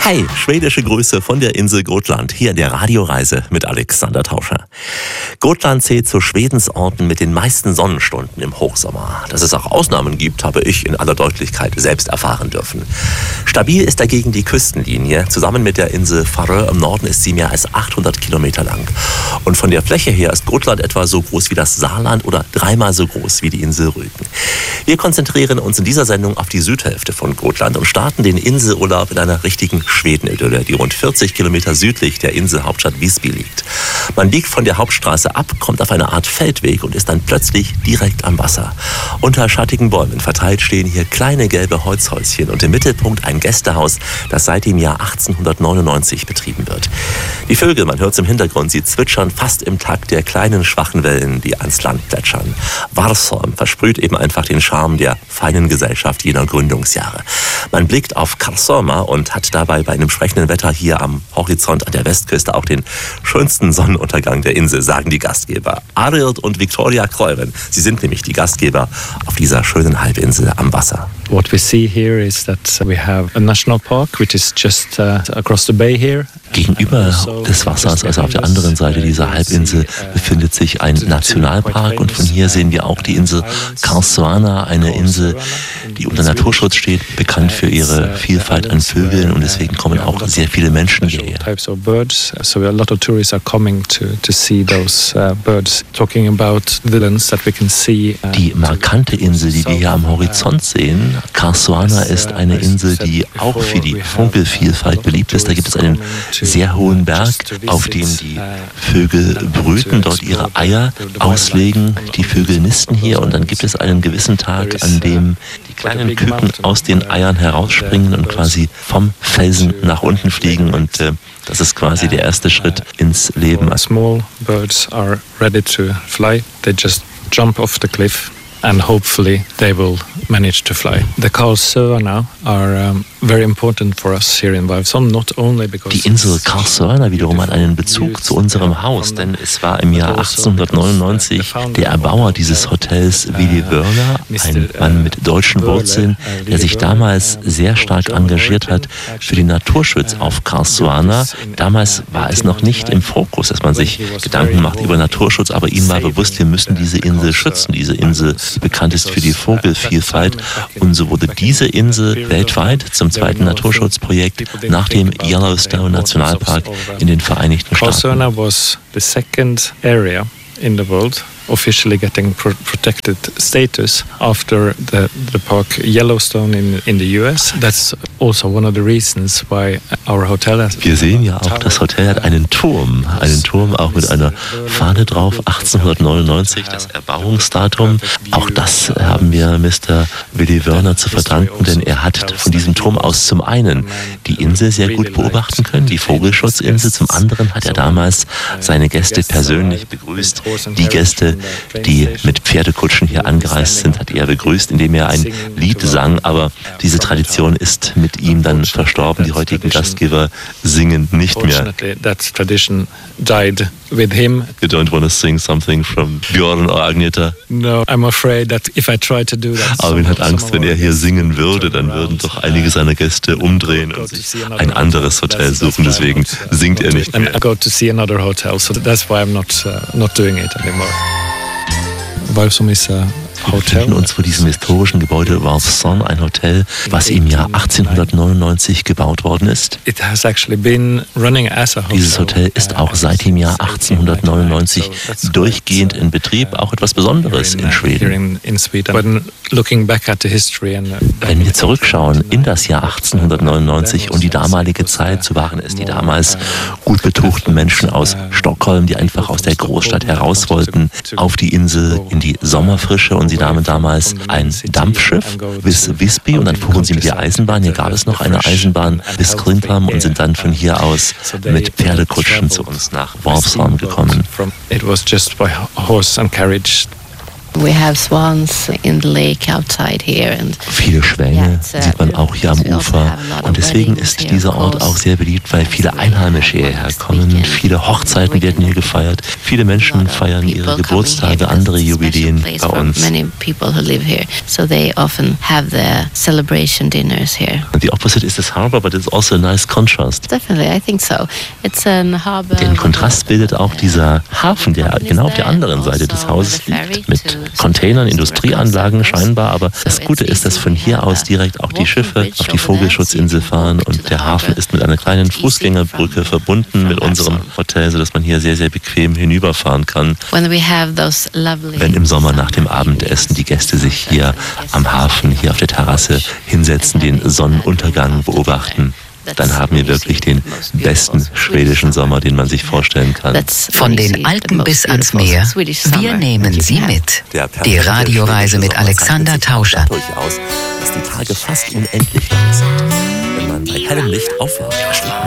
Hey, schwedische Grüße von der Insel Gotland, hier in der Radioreise mit Alexander Tauscher. Gotland zählt zu Schwedens Orten mit den meisten Sonnenstunden im Hochsommer. Dass es auch Ausnahmen gibt, habe ich in aller Deutlichkeit selbst erfahren dürfen. Stabil ist dagegen die Küstenlinie. Zusammen mit der Insel Färö im Norden ist sie mehr als 800 Kilometer lang. Und von der Fläche her ist Gotland etwa so groß wie das Saarland oder dreimal so groß wie die Insel Rügen. Wir konzentrieren uns in dieser Sendung auf die Südhälfte von Gotland und starten den Inselurlaub in einer richtigen Schwedenidylle, die rund 40 Kilometer südlich der Inselhauptstadt Visby liegt. Man biegt von der Hauptstraße ab, kommt auf eine Art Feldweg und ist dann plötzlich direkt am Wasser. Unter schattigen Bäumen verteilt stehen hier kleine gelbe Holzhäuschen und im Mittelpunkt ein Gästehaus, das seit dem Jahr 1899 betrieben wird. Die Vögel, man hört es im Hintergrund, sie zwitschern fast im Takt der kleinen schwachen Wellen, die ans Land plätschern. Varsholm versprüht eben einfach den Charme der feinen Gesellschaft jener Gründungsjahre. Man blickt auf Karsoma und hat dabei bei einem sprechenden Wetter hier am Horizont an der Westküste auch den schönsten Sonnenuntergang der Insel, sagen die Gastgeber. Arild und Victoria Kreuven, sie sind nämlich die Gastgeber auf dieser schönen Halbinsel am Wasser. What we see here is that we have a national park which is just across the bay here. Gegenüber des Wassers, also auf der anderen Seite dieser Halbinsel, befindet sich ein Nationalpark und von hier sehen wir auch die Insel Karsona, eine Insel, die unter Naturschutz steht, bekannt für ihre Vielfalt an Vögeln und deswegen kommen auch sehr viele Menschen hierher. So a lot of tourists are coming to see those birds. Talking about the lands that we can see. Die markante Insel, die wir hier am Horizont sehen, Karsona, ist eine Insel, die auch für die Vogelvielfalt beliebt ist. Da gibt es einen sehr hohen Berg, auf dem die Vögel brüten, dort ihre Eier auslegen. Die Vögel nisten hier und dann gibt es einen gewissen Tag, an dem die kleinen Küken aus den Eiern herausspringen und quasi vom Felsen nach unten fliegen und das ist quasi der erste Schritt ins Leben. Small birds are ready to fly. They just jump off the cliff. And hopefully they will manage to fly. The Karsöarna are very important for us here in Vivsholm, not only because... Die Insel Karsöarna wiederum hat einen Bezug zu unserem Haus, denn es war im Jahr 1899 der Erbauer dieses Hotels, Willy Wörner, ein Mann mit deutschen Wurzeln, der sich damals sehr stark engagiert hat für den Naturschutz auf Karsöarna. Damals war es noch nicht im Fokus, dass man sich Gedanken macht über Naturschutz, aber ihm war bewusst, wir müssen diese Insel schützen, diese Insel, die bekannt ist für die Vogelvielfalt. Und so wurde diese Insel weltweit zum zweiten Naturschutzprojekt nach dem Yellowstone Nationalpark in den Vereinigten Staaten. Karsöarna was the second area in the world officially getting protected status after the park Yellowstone in the US. That's also one of the reasons why our hotel has... Wir sehen ja auch, das Hotel hat einen Turm auch mit einer Fahne drauf, 1899, das Erbauungsdatum. Auch das haben wir Mr. Willy Wörner zu verdanken, denn er hat von diesem Turm aus zum einen die Insel sehr gut beobachten können, die Vogelschutzinsel, zum anderen hat er damals seine Gäste persönlich begrüßt. Die Gäste, die mit Pferdekutschen hier angereist sind, hat er begrüßt, indem er ein Lied sang, aber diese Tradition ist mit ihm dann verstorben. Die heutigen Gastgeber singen nicht mehr. That tradition died with him. You don't want to sing something from Björn or Agneta? No, I'm afraid that if I try to do that... Arvin hat Angst, wenn er hier singen würde, dann würden doch einige seiner Gäste umdrehen und sich ein anderes Hotel suchen. Deswegen singt er nicht mehr. And I go to see another hotel, so that's why I'm not doing it anymore. Vivsholm is a Wir befinden uns vor diesem historischen Gebäude Vivsholm, ein Hotel, was im Jahr 1899 gebaut worden ist. Dieses Hotel ist auch seit dem Jahr 1899 durchgehend in Betrieb, auch etwas Besonderes in Schweden. Wenn wir zurückschauen in das Jahr 1899 und die damalige Zeit, so waren es die damals gut betuchten Menschen aus Stockholm, die einfach aus der Großstadt heraus wollten, auf die Insel in die Sommerfrische, und sie nahmen damals ein Dampfschiff bis Visby und dann fuhren sie mit der Eisenbahn. Hier gab es noch eine Eisenbahn bis Klintham und sind dann von hier aus mit Pferdekutschen zu uns nach Vivsholm gekommen. It was just by horse and carriage We have swans in the lake outside here and viele Schwäne sieht man auch hier am Ufer. Und deswegen ist dieser Ort auch sehr beliebt, weil viele Einheimische hierher kommen. Viele Hochzeiten werden hier gefeiert. Viele Menschen feiern ihre Geburtstage, andere Jubiläen bei uns. Many people who live here, so they often have their celebration dinners here. The opposite is this harbor, but it's also a nice contrast. Definitely, I think so. It's an harbor. Den Kontrast bildet auch dieser Hafen, der genau auf der anderen Seite des Hauses liegt, mit Containern, Industrieanlagen scheinbar. Aber das Gute ist, dass von hier aus direkt auch die Schiffe auf die Vogelschutzinsel fahren und der Hafen ist mit einer kleinen Fußgängerbrücke verbunden mit unserem Hotel, sodass man hier sehr, sehr bequem hinüberfahren kann. Wenn im Sommer nach dem Abendessen die Gäste sich hier am Hafen, hier auf der Terrasse hinsetzen, den Sonnenuntergang beobachten, dann haben wir wirklich den besten schwedischen Sommer, den man sich vorstellen kann. Von den Alpen bis ans Meer, wir nehmen Sie mit. Die Radioreise mit Alexander Tauscher. Durchaus, dass die Tage fast unendlich lang sind, wenn man bei hellem Licht aufwärts steht.